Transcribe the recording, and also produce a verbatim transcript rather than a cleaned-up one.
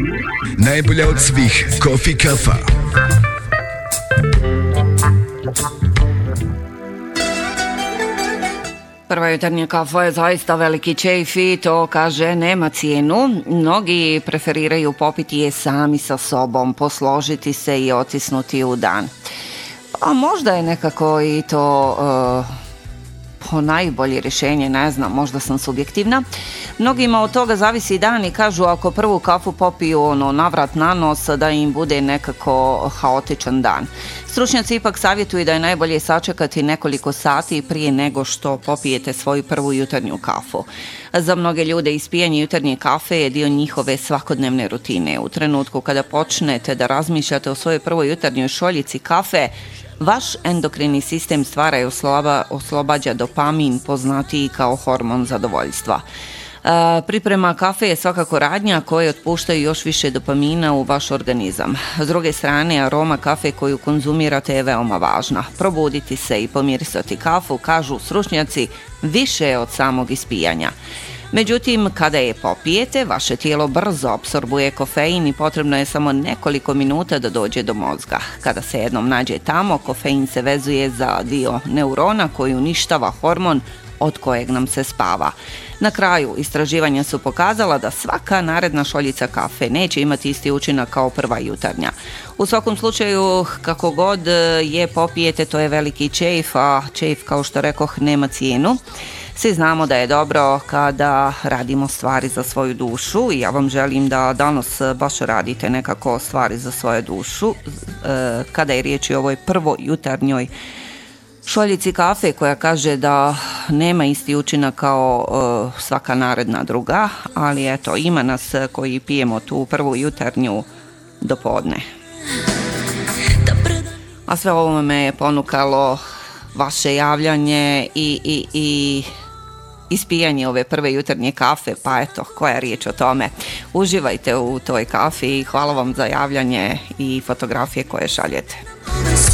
Najbolja od svih Coffee kafa. Prva jutarnja kafa je zaista veliki čejf i to, kaže, nema cijenu. Mnogi preferiraju popiti je sami sa sobom, posložiti se i otisnuti u dan. A možda je nekako i to uh, po najbolje rješenje, ne znam, možda sam subjektivna. Mnogima od toga zavisi dan i kažu ako prvu kafu popiju ono navrat na nos da im bude nekako haotičan dan. Stručnjaci ipak savjetuju da je najbolje sačekati nekoliko sati prije nego što popijete svoju prvu jutarnju kafu. Za mnoge ljude ispijanje jutarnje kafe je dio njihove svakodnevne rutine. U trenutku kada počnete da razmišljate o svojoj prvoj jutarnjoj šoljici kafe, vaš endokrini sistem stvara i osloba, oslobađa dopamin, poznatiji kao hormon zadovoljstva. E, priprema kafe je svakako radnja koja otpuštaju još više dopamina u vaš organizam. S druge strane, aroma kafe koju konzumirate je veoma važna. Probuditi se i pomirisati kafu, kažu stručnjaci, više je od samog ispijanja. Međutim, kada je popijete, vaše tijelo brzo apsorbuje kofein i potrebno je samo nekoliko minuta da dođe do mozga. Kada se jednom nađe tamo, kofein se vezuje za dio neurona koji uništava hormon od kojeg nam se spava. Na kraju, istraživanja su pokazala da svaka naredna šoljica kafe neće imati isti učinak kao prva jutarnja. U svakom slučaju, kako god je popijete, to je veliki čejf, a čejf, kao što rekoh, nema cijenu. Svi znamo da je dobro kada radimo stvari za svoju dušu i ja vam želim da danas baš radite nekako stvari za svoju dušu. Kada je riječ o ovoj prvoj jutarnjoj šoljici kafe koja kaže da nema isti učinak kao uh, svaka naredna druga, ali eto, ima nas koji pijemo tu prvu jutarnju do podne. A sve ovo me je ponukalo vaše javljanje i, i, i ispijanje ove prve jutarnje kafe, pa eto, koja je riječ o tome. Uživajte u toj kafi i hvala vam za javljanje i fotografije koje šaljete.